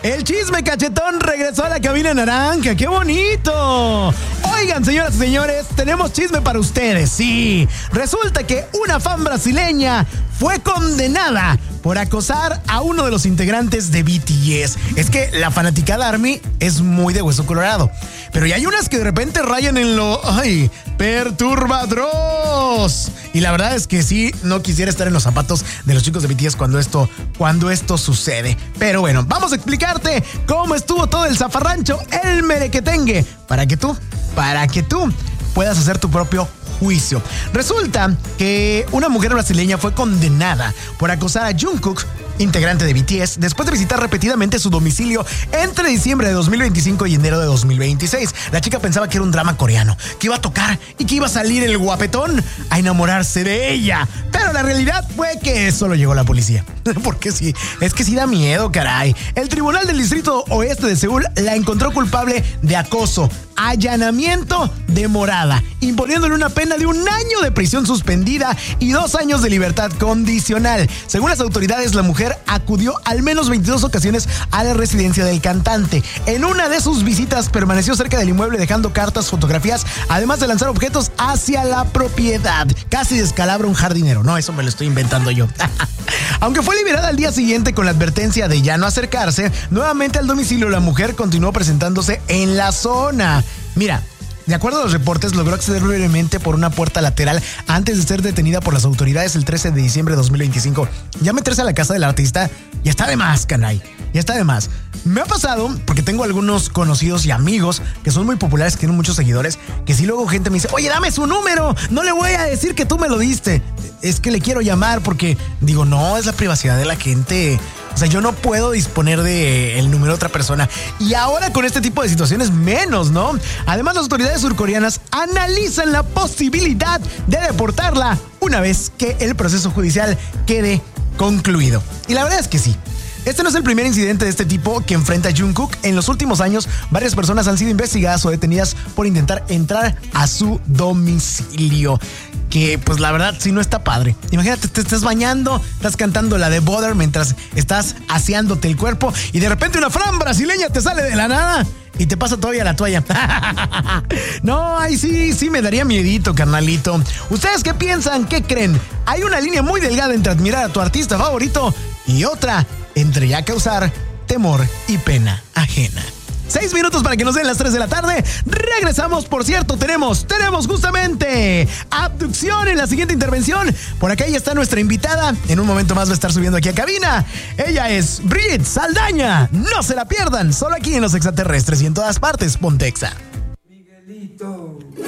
El chisme cachetón regresó a la cabina naranja. ¡Qué bonito! Oigan, señoras y señores, tenemos chisme para ustedes. Sí, resulta que una fan brasileña fue condenada por acosar a uno de los integrantes de BTS. Es que la fanaticada ARMY es muy de hueso colorado, pero ya hay unas que de repente rayan en lo perturbadros. Y la verdad es que sí, no quisiera estar en los zapatos de los chicos de BTS cuando esto sucede. Pero bueno, vamos a explicarte cómo estuvo todo el zafarrancho, el merequetengue, para que tú puedas hacer tu propio juicio. Resulta que una mujer brasileña fue condenada por acosar a Jungkook, integrante de BTS, después de visitar repetidamente su domicilio entre diciembre de 2025 y enero de 2026. La chica pensaba que era un drama coreano, que iba a tocar y que iba a salir el guapetón a enamorarse de ella. Pero la realidad fue que solo llegó la policía. Porque sí, es que sí da miedo, caray. El Tribunal del Distrito Oeste de Seúl la encontró culpable de acoso, allanamiento de morada, imponiéndole una pena de 1 año de prisión suspendida y 2 años de libertad condicional. Según las autoridades, la mujer acudió al menos 22 ocasiones a la residencia del cantante. En una de sus visitas permaneció cerca del inmueble dejando cartas, fotografías, además de lanzar objetos hacia la propiedad. Casi descalabra un jardinero. No, eso me lo estoy inventando yo. Aunque fue liberada al día siguiente con la advertencia de ya no acercarse, nuevamente al domicilio la mujer continuó presentándose en la zona. Mira, de acuerdo a los reportes, logró acceder brevemente por una puerta lateral antes de ser detenida por las autoridades el 13 de diciembre de 2025. Ya meterse a la casa del artista ya está de más, canay. Ya está de más. Me ha pasado, porque tengo algunos conocidos y amigos que son muy populares, que tienen muchos seguidores, que si luego gente me dice, oye, dame su número, no le voy a decir que tú me lo diste. Es que le quiero llamar porque digo, no, es la privacidad de la gente. O sea, yo no puedo disponer del número de otra persona. Y ahora con este tipo de situaciones menos, ¿no? Además, las autoridades surcoreanas analizan la posibilidad de deportarla una vez que el proceso judicial quede concluido. Y la verdad es que sí. Este no es el primer incidente de este tipo que enfrenta Jungkook. En los últimos años, varias personas han sido investigadas o detenidas por intentar entrar a su domicilio. Que pues la verdad sí no está padre. Imagínate, te estás bañando, estás cantando la de Butter mientras estás aseándote el cuerpo y de repente una fran brasileña te sale de la nada y te pasa todavía la toalla. No, ahí sí me daría miedito, carnalito. ¿Ustedes qué piensan? ¿Qué creen? Hay una línea muy delgada entre admirar a tu artista favorito y otra entre ya causar temor y pena ajena. 6 minutos para que nos den las 3 de la tarde. Regresamos, por cierto, tenemos justamente abducción en la siguiente intervención. Por acá ya está nuestra invitada. En un momento más va a estar subiendo aquí a cabina. Ella es Brigitte Saldaña. No se la pierdan, solo aquí en Los Extraterrestres y en todas partes, Pontexa. Miguelito.